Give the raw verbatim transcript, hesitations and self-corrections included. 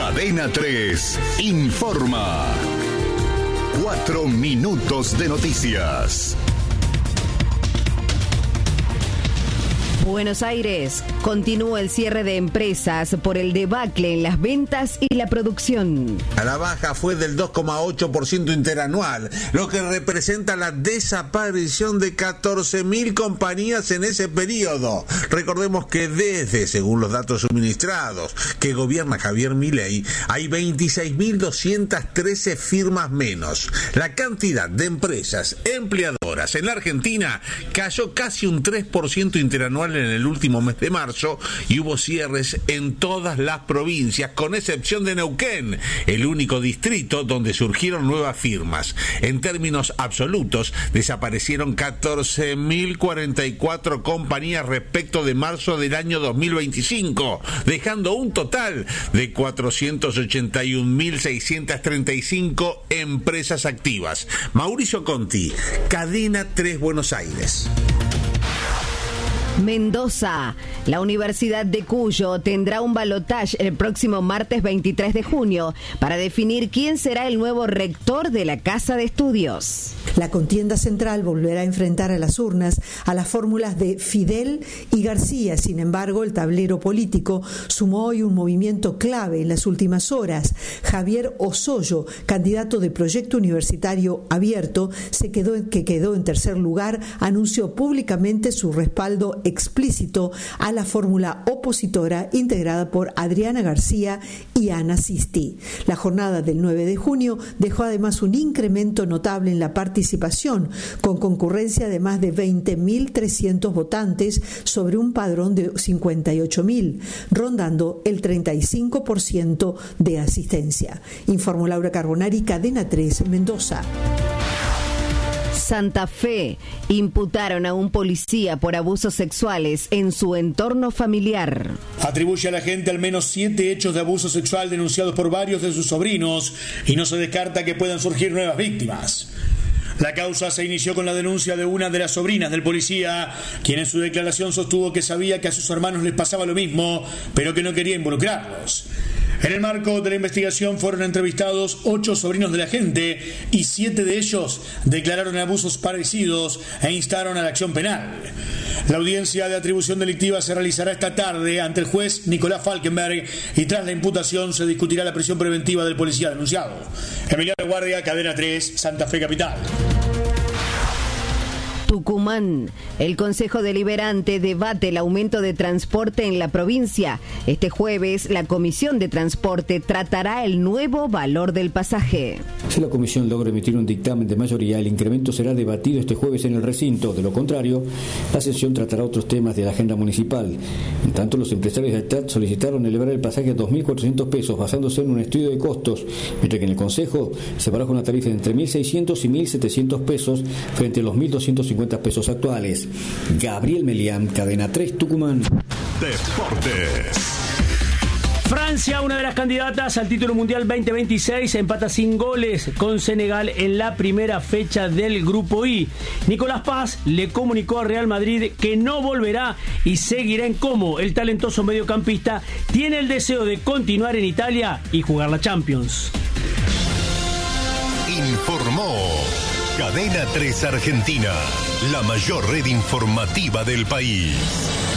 Cadena tres informa. Cuatro minutos de noticias. Buenos Aires. Continúa el cierre de empresas por el debacle en las ventas y la producción. La baja fue del dos coma ocho por ciento interanual, lo que representa la desaparición de catorce mil compañías en ese periodo. Recordemos que desde, según los datos suministrados, que gobierna Javier Milei, hay veintiséis mil doscientas trece firmas menos. La cantidad de empresas empleadoras en la Argentina cayó casi un tres por ciento interanual en el último mes de marzo y hubo cierres en todas las provincias, con excepción de Neuquén, el único distrito donde surgieron nuevas firmas. En términos absolutos, desaparecieron catorce mil cuarenta y cuatro compañías respecto de marzo del año dos mil veinticinco, dejando un total de cuatrocientos ochenta y un mil seiscientos treinta y cinco empresas activas. Mauricio Conti, Cadena tres Buenos Aires. Mendoza. La Universidad de Cuyo tendrá un balotaje el próximo martes veintitrés de junio para definir quién será el nuevo rector de la Casa de Estudios. La contienda central volverá a enfrentar a las urnas a las fórmulas de Fidel y García. Sin embargo, el tablero político sumó hoy un movimiento clave en las últimas horas. Javier Osoyo, candidato de Proyecto Universitario Abierto, se quedó, que quedó en tercer lugar, anunció públicamente su respaldo explícito a la fórmula opositora integrada por Adriana García y Ana Sisti. La jornada del nueve de junio dejó además un incremento notable en la participación, con concurrencia de más de veinte mil trescientos votantes sobre un padrón de cincuenta y ocho mil, rondando el treinta y cinco por ciento de asistencia. Informó Laura Carbonari, Cadena tres, Mendoza. Santa Fe. Imputaron a un policía por abusos sexuales en su entorno familiar. Atribuye a la gente al menos siete hechos de abuso sexual denunciados por varios de sus sobrinos y no se descarta que puedan surgir nuevas víctimas. La causa se inició con la denuncia de una de las sobrinas del policía, quien en su declaración sostuvo que sabía que a sus hermanos les pasaba lo mismo, pero que no quería involucrarlos. En el marco de la investigación fueron entrevistados ocho sobrinos de la agente y siete de ellos declararon abusos parecidos e instaron a la acción penal. La audiencia de atribución delictiva se realizará esta tarde ante el juez Nicolás Falkenberg y tras la imputación se discutirá la prisión preventiva del policía denunciado. Emiliano Guardia, Cadena tres, Santa Fe Capital. Tucumán. El Consejo Deliberante debate el aumento de transporte en la provincia. Este jueves, la Comisión de Transporte tratará el nuevo valor del pasaje. Si la Comisión logra emitir un dictamen de mayoría, el incremento será debatido este jueves en el recinto. De lo contrario, la sesión tratará otros temas de la agenda municipal. En tanto, los empresarios de T A T solicitaron elevar el pasaje a dos mil cuatrocientos pesos, basándose en un estudio de costos, mientras que en el Consejo se baraja una tarifa de entre mil seiscientos y mil setecientos pesos frente a los mil doscientos cincuenta pesos actuales. Gabriel Melián, Cadena tres, Tucumán. Deportes. Francia, una de las candidatas al título mundial veinte veintiséis, empata sin goles con Senegal en la primera fecha del Grupo I. Nicolás Paz le comunicó a Real Madrid que no volverá y seguirá en Como. El talentoso mediocampista tiene el deseo de continuar en Italia y jugar la Champions. Informó Cadena tres Argentina, la mayor red informativa del país.